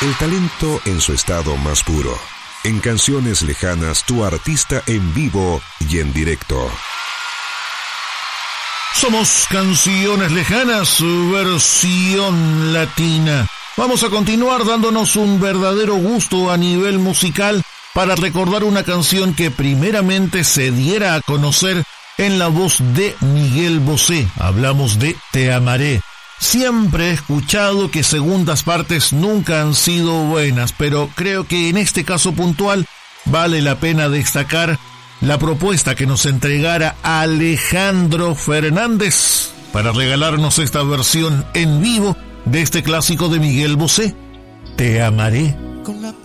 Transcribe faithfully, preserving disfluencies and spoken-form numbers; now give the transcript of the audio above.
El talento en su estado más puro. En Canciones Lejanas, tu artista en vivo y en directo. Somos Canciones Lejanas, versión latina. Vamos a continuar dándonos un verdadero gusto a nivel musical para recordar una canción que primeramente se diera a conocer en la voz de Miguel Bosé. Hablamos de Te Amaré. Siempre he escuchado que segundas partes nunca han sido buenas, pero creo que en este caso puntual vale la pena destacar la propuesta que nos entregara Alejandro Fernández para regalarnos esta versión en vivo de este clásico de Miguel Bosé, Te Amaré.